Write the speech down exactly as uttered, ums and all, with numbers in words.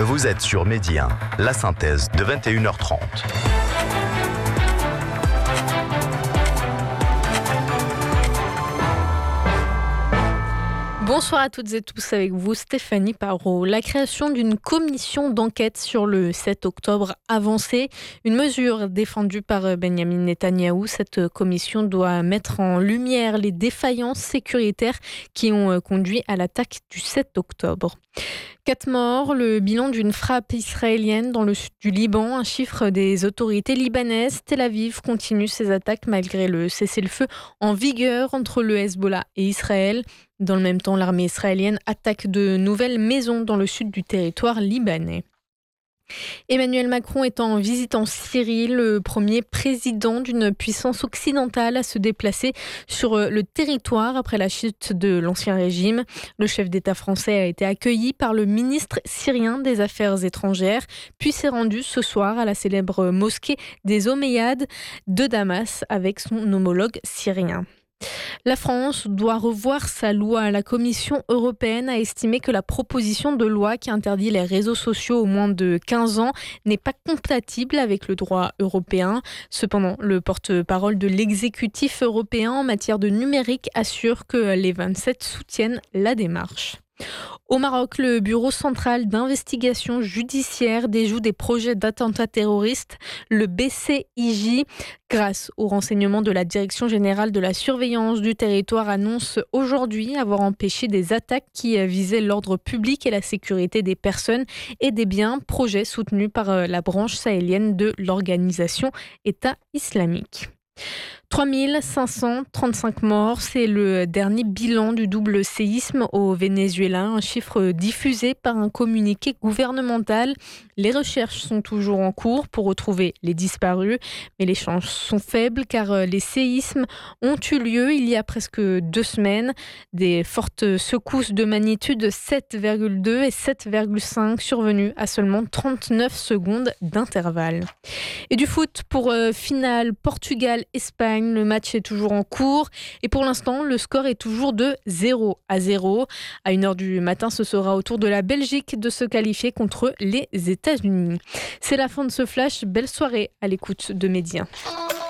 Vous êtes sur Midi un, la synthèse de vingt et une heures trente. Bonsoir à toutes et tous, avec vous Stéphanie Parot. La création d'une commission d'enquête sur le sept octobre avancé, une mesure défendue par Benjamin Netanyahou. Cette commission doit mettre en lumière les défaillances sécuritaires qui ont conduit à l'attaque du sept octobre. Quatre morts, le bilan d'une frappe israélienne dans le sud du Liban, un chiffre des autorités libanaises. Tel Aviv continue ses attaques malgré le cessez-le-feu en vigueur entre le Hezbollah et Israël. Dans le même temps, l'armée israélienne attaque de nouvelles maisons dans le sud du territoire libanais. Emmanuel Macron est en visite en Syrie, le premier président d'une puissance occidentale à se déplacer sur le territoire après la chute de l'ancien régime. Le chef d'État français a été accueilli par le ministre syrien des Affaires étrangères, puis s'est rendu ce soir à la célèbre mosquée des Omeyyades de Damas avec son homologue syrien. La France doit revoir sa loi. La Commission européenne a estimé que la proposition de loi qui interdit les réseaux sociaux aux moins de quinze ans n'est pas compatible avec le droit européen. Cependant, le porte-parole de l'exécutif européen en matière de numérique assure que les vingt-sept soutiennent la démarche. Au Maroc, le Bureau central d'investigation judiciaire déjoue des projets d'attentats terroristes, le B C I J. Grâce aux renseignements de la Direction générale de la surveillance du territoire, annonce aujourd'hui avoir empêché des attaques qui visaient l'ordre public et la sécurité des personnes et des biens, projet soutenu par la branche sahélienne de l'organisation État islamique. trois mille cinq cent trente-cinq morts, c'est le dernier bilan du double séisme au Venezuela, un chiffre diffusé par un communiqué gouvernemental. Les recherches sont toujours en cours pour retrouver les disparus, mais les chances sont faibles car les séismes ont eu lieu il y a presque deux semaines. Des fortes secousses de magnitude sept virgule deux et sept virgule cinq survenues à seulement trente-neuf secondes d'intervalle. Et du foot pour euh, finale Portugal-Espagne. Le match est toujours en cours et pour l'instant, le score est toujours de zéro à zéro. À une heure du matin, ce sera au tour de la Belgique de se qualifier contre les États-Unis. C'est la fin de ce flash. Belle soirée à l'écoute de Midi un.